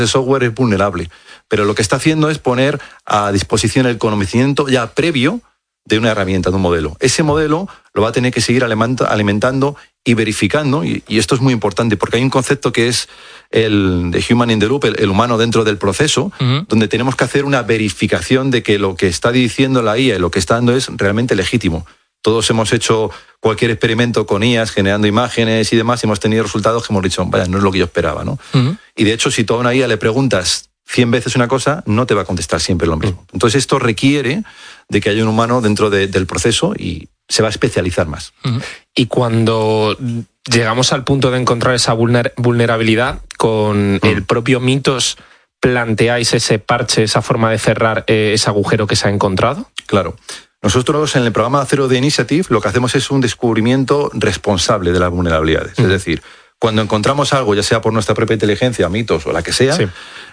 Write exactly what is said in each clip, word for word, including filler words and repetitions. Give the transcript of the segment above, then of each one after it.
el software es vulnerable, pero lo que está haciendo es poner a disposición el conocimiento ya previo de una herramienta, de un modelo. Ese modelo lo va a tener que seguir alimentando y verificando, y, y esto es muy importante, porque hay un concepto que es el de human in the loop, el, el humano dentro del proceso, uh-huh. donde tenemos que hacer una verificación de que lo que está diciendo la I A y lo que está dando es realmente legítimo. Todos hemos hecho cualquier experimento con I As, generando imágenes y demás, y hemos tenido resultados que hemos dicho, vaya, no es lo que yo esperaba, ¿no? Uh-huh. Y de hecho, si tú a una I A le preguntas cien veces una cosa, no te va a contestar siempre lo mismo. Entonces esto requiere de que haya un humano dentro de, del proceso y se va a especializar más. Y cuando llegamos al punto de encontrar esa vulner- vulnerabilidad, con mm. el propio Mitos, ¿planteáis ese parche, esa forma de cerrar eh, ese agujero que se ha encontrado? Claro. Nosotros en el programa Zero Day Initiative lo que hacemos es un descubrimiento responsable de las vulnerabilidades. Mm. Es decir, cuando encontramos algo, ya sea por nuestra propia inteligencia, Mitos o la que sea, sí.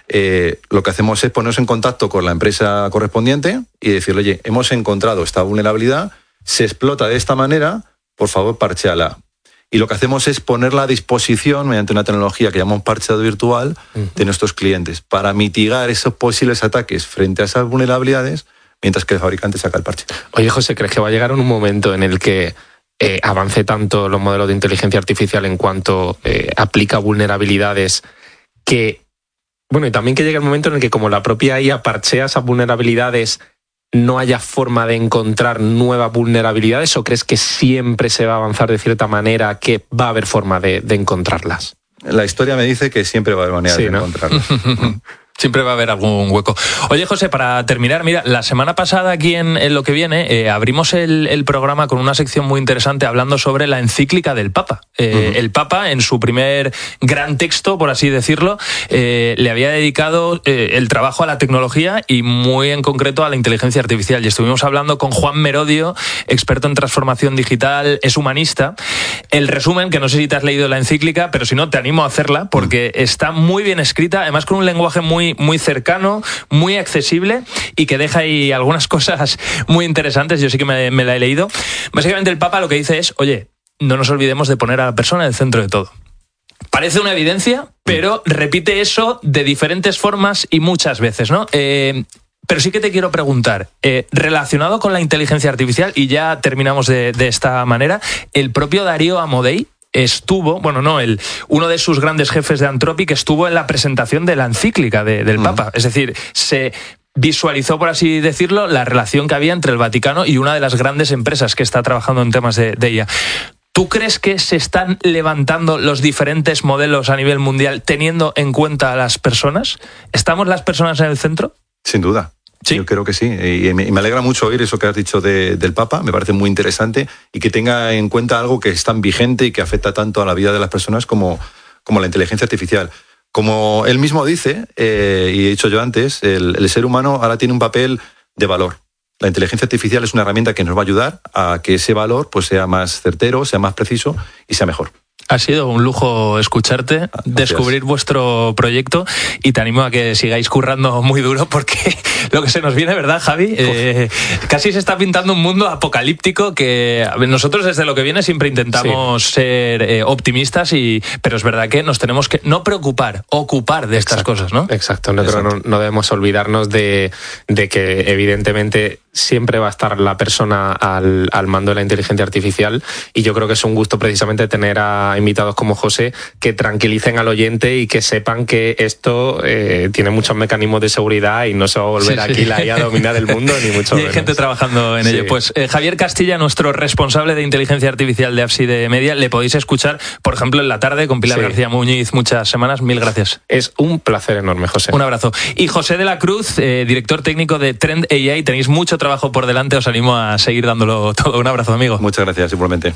eh, lo que hacemos es ponernos en contacto con la empresa correspondiente y decirle, oye, hemos encontrado esta vulnerabilidad, se explota de esta manera, por favor, parchéala. Y lo que hacemos es ponerla a disposición mediante una tecnología que llamamos parcheado virtual uh-huh. de nuestros clientes para mitigar esos posibles ataques frente a esas vulnerabilidades mientras que el fabricante saca el parche. Oye, José, ¿crees que va a llegar un momento en el que Eh, avance tanto los modelos de inteligencia artificial en cuanto eh, aplica vulnerabilidades que, bueno, y también que llegue el momento en el que como la propia I A parchea esas vulnerabilidades, no haya forma de encontrar nuevas vulnerabilidades, o crees que siempre se va a avanzar de cierta manera que va a haber forma de, de encontrarlas? La historia me dice que siempre va a haber manera sí, de ¿no? encontrarlas. Siempre va a haber algún hueco. Oye, José, para terminar, mira, la semana pasada aquí en, en Lo que Viene eh, abrimos el, el programa con una sección muy interesante hablando sobre la encíclica del Papa. Eh, uh-huh. El Papa, en su primer gran texto, por así decirlo, eh, le había dedicado eh, el trabajo a la tecnología y muy en concreto a la inteligencia artificial. Y estuvimos hablando con Juan Merodio, experto en transformación digital, es humanista. El resumen, que no sé si te has leído la encíclica, pero si no, te animo a hacerla porque uh-huh. está muy bien escrita, además con un lenguaje muy muy cercano, muy accesible y que deja ahí algunas cosas muy interesantes. Yo sí que me, me la he leído. Básicamente el Papa lo que dice es, oye, no nos olvidemos de poner a la persona en el centro de todo. Parece una evidencia, pero repite eso de diferentes formas y muchas veces, ¿no? Eh, pero sí que te quiero preguntar, eh, relacionado con la inteligencia artificial, y ya terminamos de, de esta manera, el propio Darío Amodei estuvo, bueno, no, el, uno de sus grandes jefes de Anthropic estuvo en la presentación de la encíclica de, del mm. Papa. Es decir, se visualizó, por así decirlo, la relación que había entre el Vaticano y una de las grandes empresas que está trabajando en temas de, de I A. ¿Tú crees que se están levantando los diferentes modelos a nivel mundial teniendo en cuenta a las personas? ¿Estamos las personas en el centro? Sin duda. ¿Sí? Yo creo que sí, y me, y me alegra mucho oír eso que has dicho de, del Papa, me parece muy interesante y que tenga en cuenta algo que es tan vigente y que afecta tanto a la vida de las personas como, como la inteligencia artificial. Como él mismo dice, eh, y he dicho yo antes, el, el ser humano ahora tiene un papel de valor. La inteligencia artificial es una herramienta que nos va a ayudar a que ese valor pues, sea más certero, sea más preciso y sea mejor. Ha sido un lujo escucharte, Gracias. Descubrir vuestro proyecto, y te animo a que sigáis currando muy duro porque lo que se nos viene, ¿verdad, Javi? Eh, casi se está pintando un mundo apocalíptico que nosotros desde Lo que Viene siempre intentamos sí. ser eh, optimistas, y pero es verdad que nos tenemos que no preocupar, ocupar de estas Exacto. cosas, ¿no? Exacto, no, Exacto. No, no debemos olvidarnos de, de que evidentemente siempre va a estar la persona al, al mando de la inteligencia artificial, y yo creo que es un gusto precisamente tener a invitados como José que tranquilicen al oyente y que sepan que esto eh, tiene muchos mecanismos de seguridad y no se va a volver sí, aquí sí. la I A a dominar el mundo, ni mucho menos. Y hay gente trabajando en sí. ello. Pues eh, Javier Castilla, nuestro responsable de inteligencia artificial de Ábside Media, le podéis escuchar, por ejemplo, en la tarde con Pilar sí. García Muñiz muchas semanas. Mil gracias. Es un placer enorme, José. Un abrazo. Y José de la Cruz, eh, director técnico de Trend A I, tenéis mucho trabajo por delante, os animo a seguir dándolo todo. Un abrazo, amigo. Muchas gracias, igualmente.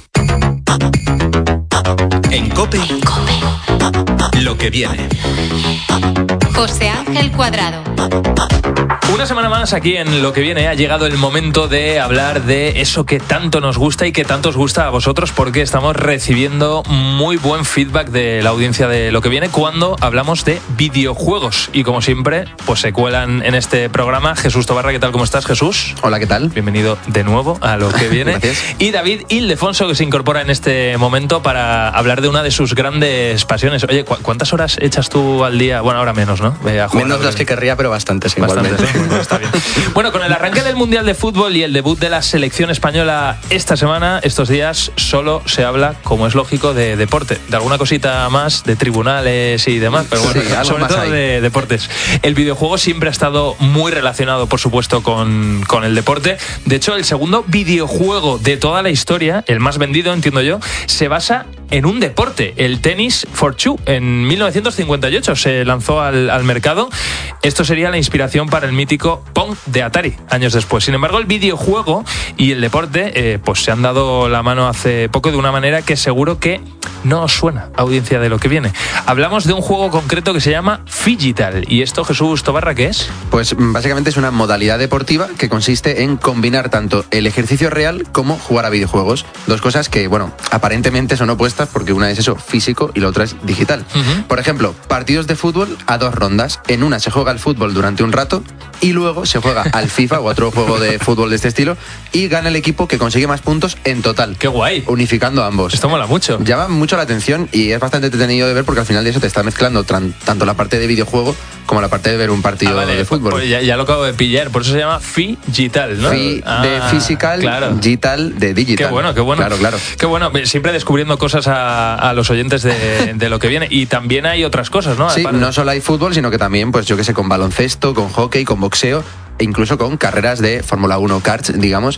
En COPE, en COPE, Lo que Viene. José Ángel Cuadrado. Una semana más aquí en Lo que Viene ha llegado el momento de hablar de eso que tanto nos gusta y que tanto os gusta a vosotros, porque estamos recibiendo muy buen feedback de la audiencia de Lo que Viene cuando hablamos de videojuegos. Y como siempre, pues se cuelan en este programa Jesús Tobarra. ¿Qué tal? ¿Cómo estás, Jesús? Hola, ¿qué tal? Bienvenido de nuevo a Lo que Viene. Gracias. Y David Ildefonso, que se incorpora en este momento para hablar de una de sus grandes pasiones. Oye, ¿cu- ¿cuántas horas echas tú al día? Bueno, ahora menos, ¿no? ¿no? Eh, a jugar Menos a las que querría, pero bastantes igualmente. Bastante, bueno, está bien. Bueno, con el arranque del Mundial de Fútbol y el debut de la selección española esta semana, estos días, solo se habla, como es lógico, de deporte. De alguna cosita más, de tribunales y demás, pero bueno, sí, sobre todo hay. de deportes. El videojuego siempre ha estado muy relacionado, por supuesto, con, con el deporte. De hecho, el segundo videojuego de toda la historia, el más vendido, entiendo yo, se basa en un deporte, el Tennis for Two. En mil novecientos cincuenta y ocho se lanzó al, al mercado. Esto sería la inspiración para el mítico Pong de Atari, años después. Sin embargo, el videojuego y el deporte eh, pues se han dado la mano hace poco de una manera que seguro que no os suena, audiencia de lo que viene. Hablamos de un juego concreto que se llama Phygital. ¿Y esto, Jesús Tobarra, qué es? Pues básicamente es una modalidad deportiva que consiste en combinar tanto el ejercicio real como jugar a videojuegos. Dos cosas que, bueno, aparentemente son opuestas porque una es eso, físico, y la otra es digital. Uh-huh. Por ejemplo, partidos de fútbol a dos rondas. En una se juega al fútbol durante un rato y luego se juega al FIFA o otro juego de fútbol de este estilo y gana el equipo que consigue más puntos en total. ¡Qué guay! Unificando ambos. Esto mola mucho. Llama mucho la atención y es bastante entretenido de ver porque al final de eso te está mezclando tran- tanto la parte de videojuego como la parte de ver un partido ah, vale. de fútbol. Pues ya, ya lo acabo de pillar, por eso se llama Phygital, ¿no? Fi ah, de physical, claro. digital de digital. Qué bueno, qué bueno. Claro, claro. Qué bueno, siempre descubriendo cosas a, a los oyentes de, de lo que viene. Y también hay otras cosas, ¿no? Sí, Aparte. No solo hay fútbol, sino que también, pues yo que sé, con baloncesto, con hockey, con boxeo e incluso con carreras de Fórmula uno karts, digamos,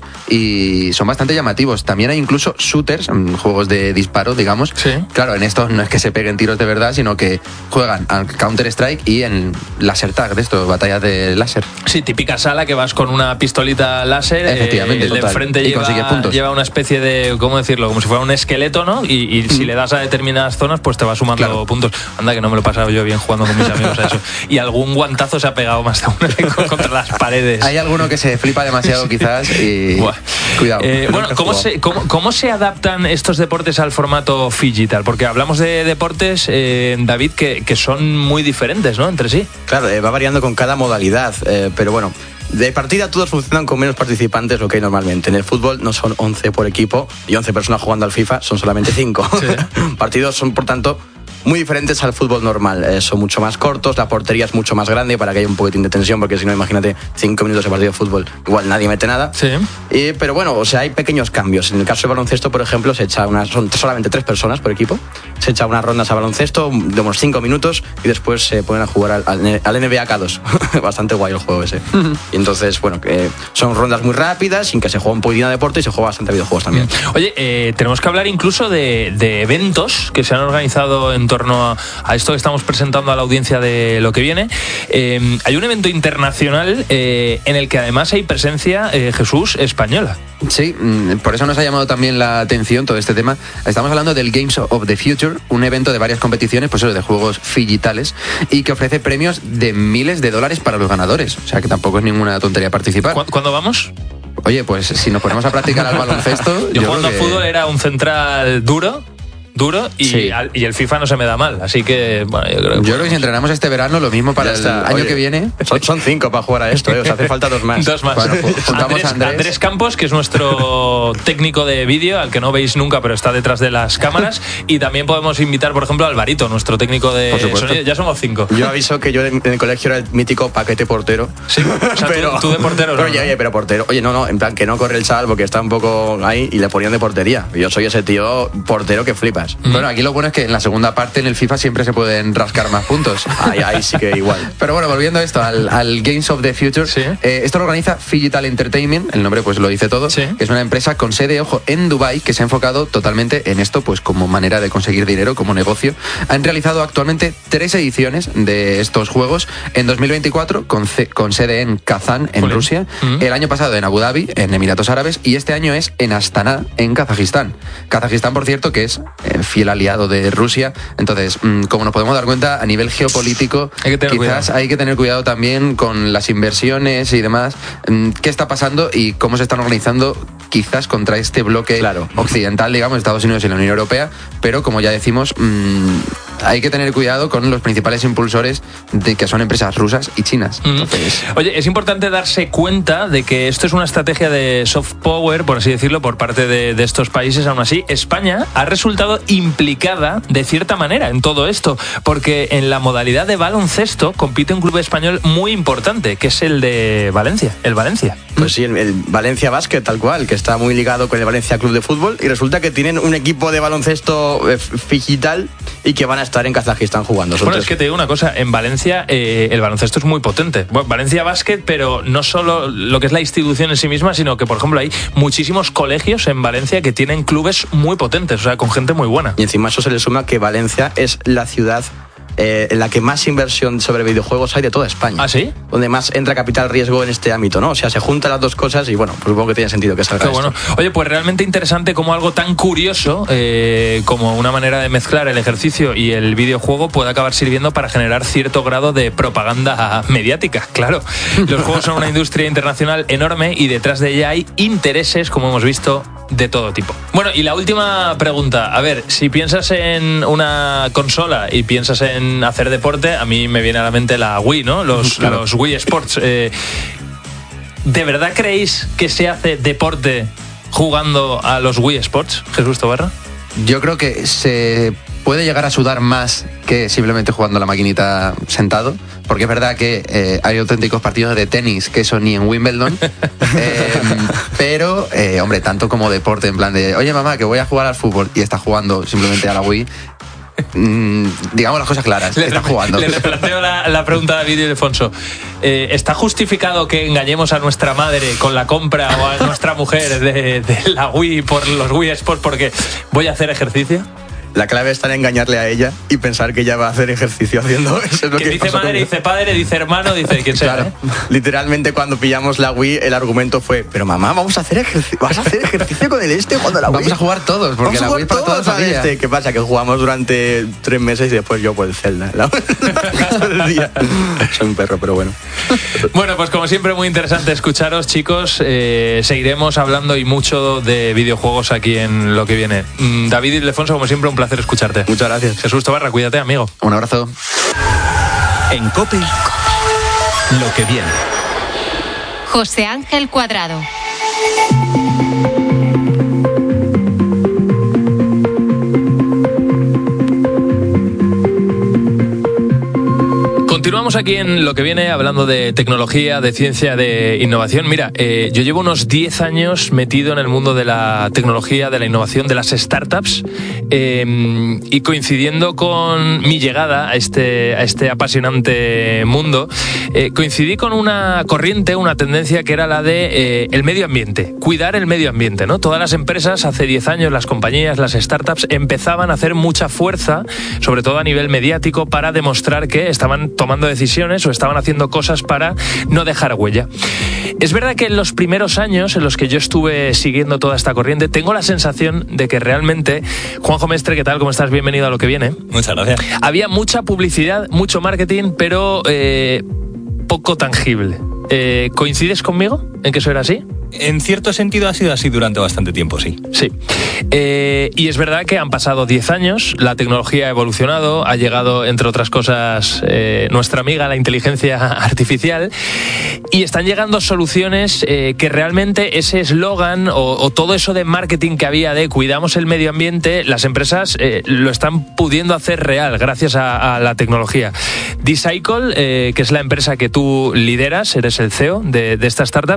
y son bastante llamativos. También hay incluso shooters, juegos de disparo, digamos. Sí. Claro, en estos no es que se peguen tiros de verdad, sino que juegan al Counter-Strike y en laser tag, de esto, batallas de láser. Sí, típica sala que vas con una pistolita láser. Efectivamente, eh, el de total. enfrente y lleva, puntos. lleva una especie de, ¿cómo decirlo? Como si fuera un esqueleto, ¿no? Y, y mm. si le das a determinadas zonas, pues te va sumando claro. puntos. Anda, que no me lo he pasado yo bien jugando con mis amigos a eso. Y algún guantazo se ha pegado más de uno contra las paredes. Hay alguno que se flipa demasiado quizás y Buah. cuidado. Eh, bueno, ¿cómo se, cómo, ¿cómo se adaptan estos deportes al formato Phygital? Porque hablamos de deportes, eh, David, que, que son muy diferentes, ¿no? Entre sí. Claro, eh, va variando con cada modalidad, eh, pero bueno, de partida todos funcionan con menos participantes lo que hay normalmente. En el fútbol no son once por equipo y once personas jugando al FIFA, son solamente cinco. Sí. Partidos son, por tanto, muy diferentes al fútbol normal. Eh, son mucho más cortos, la portería es mucho más grande para que haya un poquitín de tensión, porque si no, imagínate, cinco minutos de partido de fútbol, igual nadie mete nada. Sí. Eh, pero bueno, o sea, hay pequeños cambios. En el caso del baloncesto, por ejemplo, se echa una, son solamente tres personas por equipo, se echa unas rondas a baloncesto de unos cinco minutos y después se ponen a jugar al, al, al N B A K dos. Bastante guay el juego ese. Uh-huh. Y entonces, bueno, eh, son rondas muy rápidas, sin que se juegue un poquitín de deporte y se juega bastante videojuegos también. Oye, eh, tenemos que hablar incluso de, de eventos que se han organizado en torno a, a esto que estamos presentando a la audiencia de lo que viene. Eh, hay un evento internacional eh, en el que además hay presencia, eh, Jesús, española. Sí, por eso nos ha llamado también la atención todo este tema. Estamos hablando del Games of the Future, un evento de varias competiciones, pues eso, de juegos digitales, y que ofrece premios de miles de dólares para los ganadores. O sea que tampoco es ninguna tontería participar. ¿Cu- ¿Cuándo vamos? Oye, pues si nos ponemos a practicar al baloncesto... Yo, yo jugando que... a fútbol era un central duro... duro y, sí. al, y el FIFA no se me da mal, así que bueno, yo creo que, yo creo que si entrenamos este verano lo mismo para el año Oye, que viene. Son, son cinco para jugar a esto, ¿eh? O sea, hace falta dos más. Dos más. Bueno, pues, Andrés, a Andrés. Andrés Campos, que es nuestro técnico de vídeo, al que no veis nunca, pero está detrás de las cámaras, y también podemos invitar, por ejemplo, a Alvarito, nuestro técnico de sonido. Ya somos cinco. Yo aviso que yo en el colegio era el mítico paquete portero. Sí, o sea, pero, tú, tú de portero. Pero, no, oye, ¿no? oye, pero portero. Oye, no, no, en plan que no corre el chaval porque está un poco ahí y le ponían de portería. Yo soy ese tío portero que flipas. Mm. Bueno, aquí lo bueno es que en la segunda parte en el FIFA siempre se pueden rascar más puntos. Ahí, ahí sí que igual. Pero bueno, volviendo a esto, al, al Games of the Future, ¿sí? eh, esto lo organiza Phygital Entertainment, el nombre pues lo dice todo, ¿sí? Que es una empresa con sede, ojo, en Dubái, que se ha enfocado totalmente en esto pues como manera de conseguir dinero, como negocio. Han realizado actualmente tres ediciones de estos juegos, en dos mil veinticuatro con, C- con sede en Kazán, en Jolín. Rusia, uh-huh. El año pasado en Abu Dhabi, en Emiratos Árabes, y este año es en Astana, en Kazajistán. Kazajistán, por cierto, que es eh, fiel aliado de Rusia. Entonces, como nos podemos dar cuenta, a nivel geopolítico, hay quizás cuidado. hay que tener cuidado también con las inversiones y demás. ¿Qué está pasando y cómo se están organizando quizás contra este bloque claro. occidental, digamos, Estados Unidos y la Unión Europea? Pero, como ya decimos, mmm, hay que tener cuidado con los principales impulsores de que son empresas rusas y chinas. Entonces... Oye, es importante darse cuenta de que esto es una estrategia de soft power, por así decirlo, por parte de, de estos países. Aún así, España ha resultado implicada de cierta manera en todo esto, porque en la modalidad de baloncesto compite un club español muy importante, que es el de Valencia, el Valencia. Pues sí, el, el Valencia Basket, tal cual, que está muy ligado con el Valencia Club de Fútbol, y resulta que tienen un equipo de baloncesto eh, digital y que van a estar en Kazajistán jugando. Bueno, es que te digo una cosa, en Valencia eh, el baloncesto es muy potente. Bueno, Valencia Basket, pero no solo lo que es la institución en sí misma, sino que, por ejemplo, hay muchísimos colegios en Valencia que tienen clubes muy potentes, o sea, con gente muy buena. Y encima eso se le suma que Valencia es la ciudad Eh, en la que más inversión sobre videojuegos hay de toda España. ¿Ah, sí? Donde más entra capital riesgo en este ámbito, ¿no? O sea, se juntan las dos cosas y bueno, pues supongo que tiene sentido que salga. Qué bueno. Oye, pues realmente interesante como algo tan curioso eh, como una manera de mezclar el ejercicio y el videojuego puede acabar sirviendo para generar cierto grado de propaganda mediática. Claro, los juegos son una industria internacional enorme y detrás de ella hay intereses, como hemos visto, de todo tipo. Bueno, y la última pregunta. A ver, si piensas en una consola y piensas en hacer deporte, a mí me viene a la mente la Wii, ¿no? Los, claro. los Wii Sports. Eh, ¿De verdad creéis que se hace deporte jugando a los Wii Sports, Jesús Tobarra? Yo creo que se puede llegar a sudar más que simplemente jugando a la maquinita sentado, porque es verdad que eh, hay auténticos partidos de tenis que eso ni en Wimbledon, eh, pero, eh, hombre, tanto como deporte, en plan de, oye mamá, que voy a jugar al fútbol y está jugando simplemente a la Wii. Mm, digamos las cosas claras, le, está jugando. Le replanteo la, la pregunta a David y Alfonso. Eh, ¿Está justificado que engañemos a nuestra madre con la compra o a nuestra mujer de, de la Wii por los Wii Sports porque voy a hacer ejercicio? La clave está en engañarle a ella y pensar que ella va a hacer ejercicio haciendo eso. Es lo que, que dice madre, conmigo. Dice padre, dice hermano, dice quien sea. Claro. ¿eh? Literalmente cuando pillamos la Wii, el argumento fue, pero mamá, vamos a hacer ejercicio, vas a hacer ejercicio con el este cuando la Wii. Vamos a jugar todos, porque la Wii para toda la familia. Este. ¿Qué pasa? Que jugamos durante tres meses y después yo por el Zelda. La... Soy un perro, pero bueno. Bueno, pues como siempre muy interesante escucharos, chicos. Eh, seguiremos hablando y mucho de videojuegos aquí en Lo que viene. David y Ildefonso, como siempre, un placer escucharte. Muchas gracias. Jesús Tobarra, cuídate, amigo. Un abrazo. En COPE, Lo que viene. José Ángel Cuadrado. Continuamos aquí en Lo que viene hablando de tecnología, de ciencia, de innovación. Mira, eh, yo llevo unos diez años metido en el mundo de la tecnología, de la innovación, de las startups eh, y coincidiendo con mi llegada a este, a este apasionante mundo, eh, coincidí con una corriente, una tendencia que era la de eh, el medio ambiente, cuidar el medio ambiente, ¿no? Todas las empresas hace diez años, las compañías, las startups empezaban a hacer mucha fuerza, sobre todo a nivel mediático, para demostrar que estaban tomando decisiones o estaban haciendo cosas para no dejar huella. Es verdad que en los primeros años en los que yo estuve siguiendo toda esta corriente, tengo la sensación de que realmente, Juanjo Mestre, ¿qué tal? ¿Cómo estás? Bienvenido a Lo que viene. Muchas gracias. Había mucha publicidad, mucho marketing, pero eh, poco tangible. Eh, ¿Coincides conmigo en que eso era así? En cierto sentido ha sido así durante bastante tiempo, sí. Sí. Eh, y es verdad que han pasado diez años, la tecnología ha evolucionado, ha llegado, entre otras cosas, eh, nuestra amiga, la inteligencia artificial, y están llegando soluciones eh, que realmente ese eslogan o, o todo eso de marketing que había de cuidamos el medio ambiente, las empresas eh, lo están pudiendo hacer real gracias a, a la tecnología. D-Cycle, eh, que es la empresa que tú lideras, eres el C E O de, de esta startup,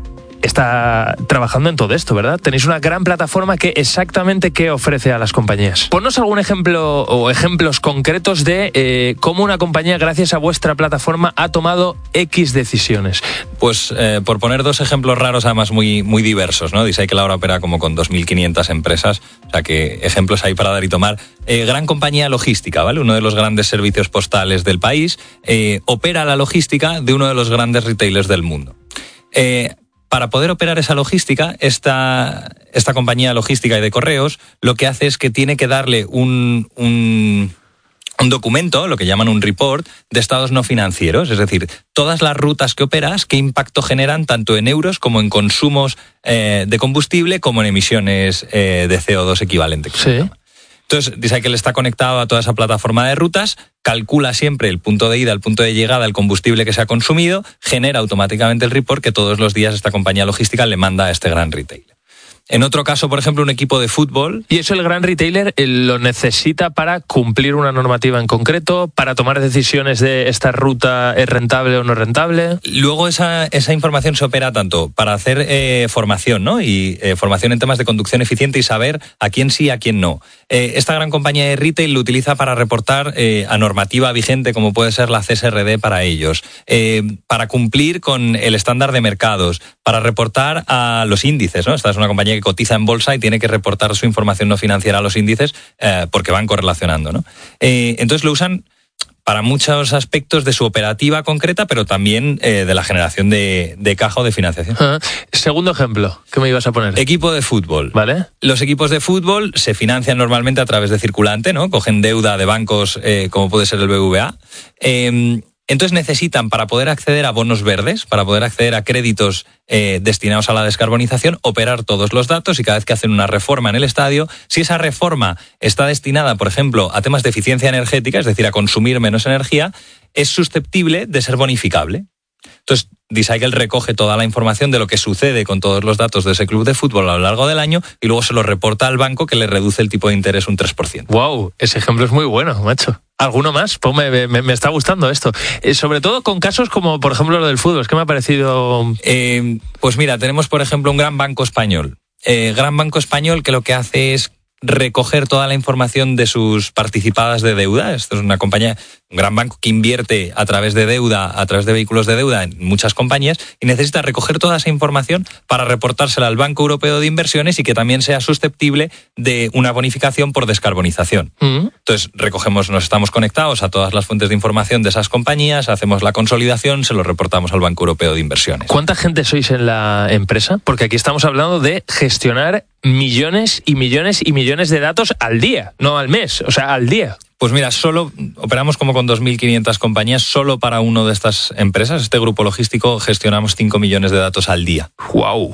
está trabajando en todo esto, ¿verdad? Tenéis una gran plataforma que exactamente qué ofrece a las compañías. Ponnos algún ejemplo o ejemplos concretos de eh, cómo una compañía, gracias a vuestra plataforma, ha tomado X decisiones. Pues eh, por poner dos ejemplos raros, además muy, muy diversos, ¿no? D-Cycle ahora opera como con dos mil quinientas empresas, o sea que ejemplos hay para dar y tomar. Eh, gran compañía logística, ¿vale? Uno de los grandes servicios postales del país, eh, opera la logística de uno de los grandes retailers del mundo. Eh, Para poder operar esa logística, esta, esta compañía logística y de correos lo que hace es que tiene que darle un, un, un documento, lo que llaman un report, de estados no financieros, es decir, todas las rutas que operas, qué impacto generan tanto en euros como en consumos eh, de combustible como en emisiones eh, de C O dos equivalente. Sí. Entonces, D-Cycle está conectado a toda esa plataforma de rutas, calcula siempre el punto de ida, el punto de llegada, el combustible que se ha consumido, genera automáticamente el report que todos los días esta compañía logística le manda a este gran retailer. En otro caso, por ejemplo, un equipo de fútbol... ¿Y eso el gran retailer lo necesita para cumplir una normativa en concreto, para tomar decisiones de esta ruta es rentable o no rentable? Luego esa, esa información se opera tanto para hacer eh, formación, ¿no? Y eh, formación en temas de conducción eficiente y saber a quién sí y a quién no. Eh, esta gran compañía de retail lo utiliza para reportar eh, a normativa vigente, como puede ser la C S R D para ellos, eh, para cumplir con el estándar de mercados, para reportar a los índices, ¿no? Esta es una compañía que cotiza en bolsa y tiene que reportar su información no financiera a los índices eh, porque van correlacionando, ¿no? Eh, entonces lo usan para muchos aspectos de su operativa concreta, pero también eh, de la generación de, de caja o de financiación. Uh-huh. Segundo ejemplo, ¿qué me ibas a poner? Equipo de fútbol. ¿Vale? Los equipos de fútbol se financian normalmente a través de circulante, ¿no? Cogen deuda de bancos eh, como puede ser el B B V A. Eh, Entonces necesitan, para poder acceder a bonos verdes, para poder acceder a créditos eh, destinados a la descarbonización, operar todos los datos y cada vez que hacen una reforma en el estadio, si esa reforma está destinada, por ejemplo, a temas de eficiencia energética, es decir, a consumir menos energía, es susceptible de ser bonificable. Entonces, D-Cycle recoge toda la información de lo que sucede con todos los datos de ese club de fútbol a lo largo del año y luego se lo reporta al banco que le reduce el tipo de interés un tres por ciento. ¡Wow! Ese ejemplo es muy bueno, macho. ¿Alguno más? Pues me, me, me está gustando esto. Eh, sobre todo con casos como, por ejemplo, lo del fútbol. Es que me ha parecido... Eh, pues mira, tenemos, por ejemplo, un gran banco español. Eh, gran banco español que lo que hace es recoger toda la información de sus participadas de deuda. Esto es una compañía, un gran banco que invierte a través de deuda, a través de vehículos de deuda en muchas compañías y necesita recoger toda esa información para reportársela al Banco Europeo de Inversiones y que también sea susceptible de una bonificación por descarbonización. Mm. Entonces, recogemos, nos estamos conectados a todas las fuentes de información de esas compañías, hacemos la consolidación, se lo reportamos al Banco Europeo de Inversiones. ¿Cuánta gente sois en la empresa? Porque aquí estamos hablando de gestionar millones y millones y millones de datos al día, no al mes, o sea, al día. Pues mira, solo operamos como con dos mil quinientas compañías, solo para una de estas empresas, este grupo logístico, gestionamos cinco millones de datos al día. ¡Wow!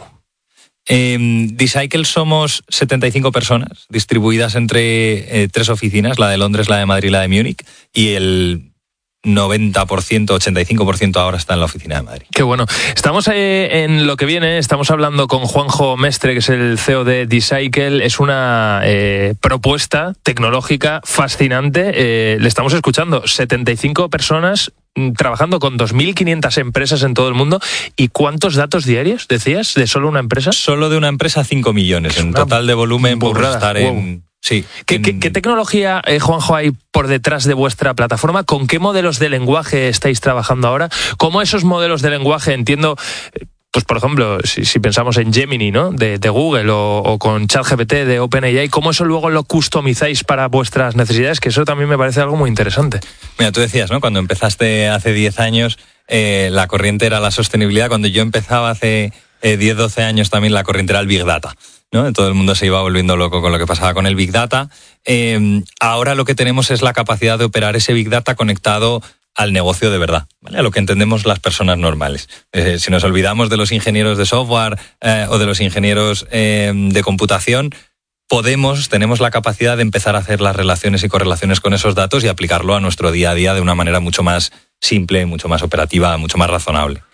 Eh, D-Cycle somos setenta y cinco personas, distribuidas entre eh, tres oficinas, la de Londres, la de Madrid y la de Múnich, y el noventa por ciento, ochenta y cinco por ciento ahora está en la oficina de Madrid. Qué bueno. Estamos eh, en lo que viene, estamos hablando con Juanjo Mestre, que es el C E O de D-Cycle. Es una eh, propuesta tecnológica fascinante. Eh, le estamos escuchando, setenta y cinco personas trabajando con dos mil quinientas empresas en todo el mundo. ¿Y cuántos datos diarios, decías, de solo una empresa? Solo de una empresa, cinco millones. En total de volumen por estar wow. en... Sí. ¿Qué, en... ¿qué, ¿Qué tecnología, eh, Juanjo, hay por detrás de vuestra plataforma? ¿Con qué modelos de lenguaje estáis trabajando ahora? ¿Cómo esos modelos de lenguaje, entiendo, pues por ejemplo, si, si pensamos en Gemini, ¿no? de, de Google o, o con ChatGPT de OpenAI, ¿cómo eso luego lo customizáis para vuestras necesidades? Que eso también me parece algo muy interesante. Mira, tú decías, ¿no? Cuando empezaste hace diez años, eh, la corriente era la sostenibilidad. Cuando yo empezaba hace eh, diez, doce años también la corriente era el Big Data, ¿no? Todo el mundo se iba volviendo loco con lo que pasaba con el Big Data. Eh, ahora lo que tenemos es la capacidad de operar ese Big Data conectado al negocio de verdad, ¿vale? A lo que entendemos las personas normales. Eh, si nos olvidamos de los ingenieros de software eh, o de los ingenieros eh, de computación, podemos, tenemos la capacidad de empezar a hacer las relaciones y correlaciones con esos datos y aplicarlo a nuestro día a día de una manera mucho más simple, mucho más operativa, mucho más razonable.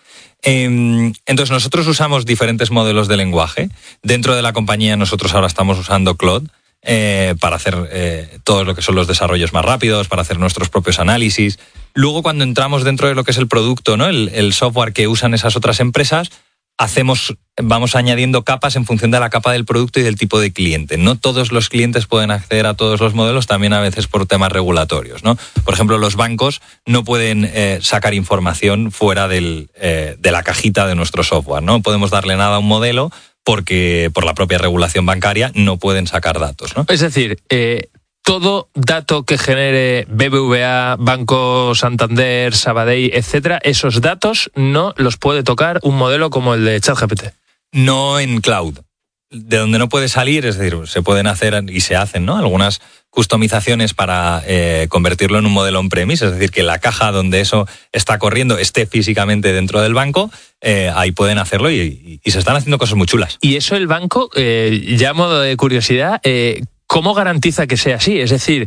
Entonces nosotros usamos diferentes modelos de lenguaje. Dentro de la compañía nosotros ahora estamos usando Claude eh, para hacer eh, todo lo que son los desarrollos más rápidos, para hacer nuestros propios análisis. Luego cuando entramos dentro de lo que es el producto, ¿no? el, el software que usan esas otras empresas, hacemos, vamos añadiendo capas en función de la capa del producto y del tipo de cliente. No todos los clientes pueden acceder a todos los modelos, también a veces por temas regulatorios, ¿no? Por ejemplo, los bancos no pueden eh, sacar información fuera del, eh, de la cajita de nuestro software, ¿no? Podemos darle nada a un modelo porque por la propia regulación bancaria no pueden sacar datos, ¿no? Es decir, eh... todo dato que genere B B V A, Banco Santander, Sabadell, etcétera, esos datos no los puede tocar un modelo como el de ChatGPT. No en cloud. De donde no puede salir, es decir, se pueden hacer y se hacen, ¿no? Algunas customizaciones para eh, convertirlo en un modelo on-premise, es decir, que la caja donde eso está corriendo esté físicamente dentro del banco, eh, ahí pueden hacerlo y, y, y se están haciendo cosas muy chulas. Y eso el banco, eh, ya a modo de curiosidad, eh, ¿cómo garantiza que sea así? Es decir,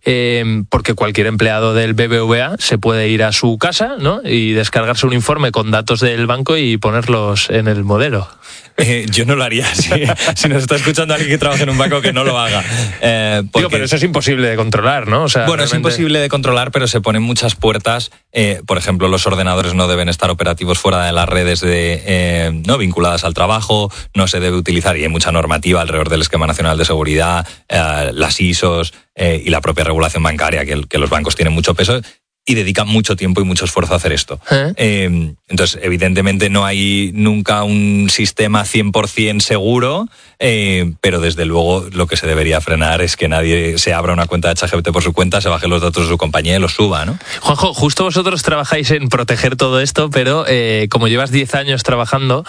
eh, porque cualquier empleado del B B V A se puede ir a su casa, ¿no?, y descargarse un informe con datos del banco y ponerlos en el modelo. Eh, yo no lo haría. Si, si nos está escuchando alguien que trabaja en un banco, que no lo haga. Eh, porque... Digo, pero eso es imposible de controlar, ¿no? O sea, bueno, realmente... es imposible de controlar, pero se ponen muchas puertas. Eh, por ejemplo, los ordenadores no deben estar operativos fuera de las redes de, eh, no vinculadas al trabajo, no se debe utilizar, y hay mucha normativa alrededor del Esquema Nacional de Seguridad, eh, las I S Os eh, y la propia regulación bancaria, que, que los bancos tienen mucho peso y dedican mucho tiempo y mucho esfuerzo a hacer esto. ¿Eh? Eh, entonces, evidentemente no hay nunca un sistema cien por ciento seguro, eh, pero desde luego lo que se debería frenar es que nadie se abra una cuenta de ChatGPT por su cuenta, se baje los datos de su compañía y los suba, ¿no? Juanjo, justo vosotros trabajáis en proteger todo esto, pero eh, como llevas diez años trabajando,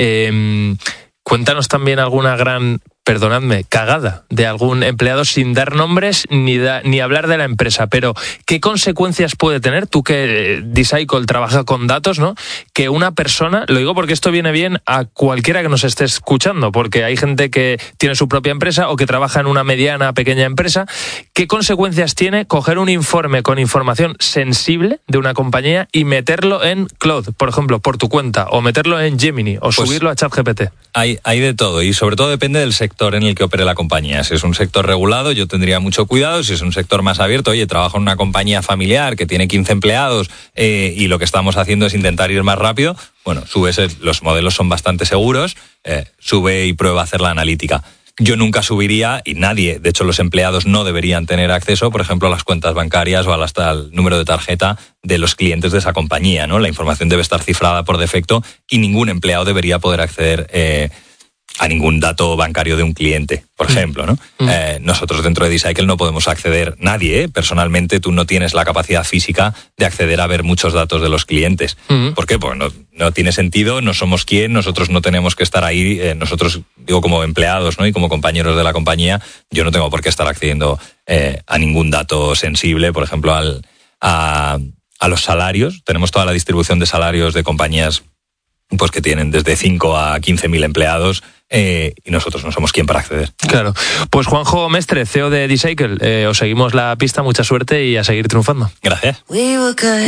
eh, cuéntanos también alguna gran... perdonadme, cagada de algún empleado sin dar nombres ni, da, ni hablar de la empresa, pero ¿qué consecuencias puede tener? Tú que eh, D-Cycle trabaja con datos, ¿no? Que una persona, lo digo porque esto viene bien a cualquiera que nos esté escuchando, porque hay gente que tiene su propia empresa o que trabaja en una mediana, pequeña empresa. ¿Qué consecuencias tiene coger un informe con información sensible de una compañía y meterlo en Cloud, por ejemplo, por tu cuenta, o meterlo en Gemini, o pues subirlo a ChatGPT? Hay, hay de todo, y sobre todo depende del sector en el que opere la compañía. Si es un sector regulado, yo tendría mucho cuidado. Si es un sector más abierto, oye, trabajo en una compañía familiar que tiene quince empleados eh, y lo que estamos haciendo es intentar ir más rápido, bueno, subes, el, los modelos son bastante seguros, eh, sube y prueba a hacer la analítica. Yo nunca subiría, y nadie, de hecho los empleados no deberían tener acceso, por ejemplo, a las cuentas bancarias o hasta al número de tarjeta de los clientes de esa compañía, ¿no? La información debe estar cifrada por defecto y ningún empleado debería poder acceder eh, a ningún dato bancario de un cliente, por ejemplo, ¿no? Mm. Eh, nosotros dentro de D-Cycle no podemos acceder, nadie, ¿eh? Personalmente tú no tienes la capacidad física de acceder a ver muchos datos de los clientes. Mm. ¿Por qué? Pues no, no tiene sentido, no somos quien, nosotros no tenemos que estar ahí, eh, nosotros, digo, como empleados, ¿no?, y como compañeros de la compañía, yo no tengo por qué estar accediendo eh, a ningún dato sensible, por ejemplo, al, a, a los salarios. Tenemos toda la distribución de salarios de compañías pues que tienen desde cinco a quince mil empleados, eh, y nosotros no somos quien para acceder. Claro. Pues Juanjo Mestre, C E O de D-Cycle, eh, os seguimos la pista, mucha suerte y a seguir triunfando. Gracias.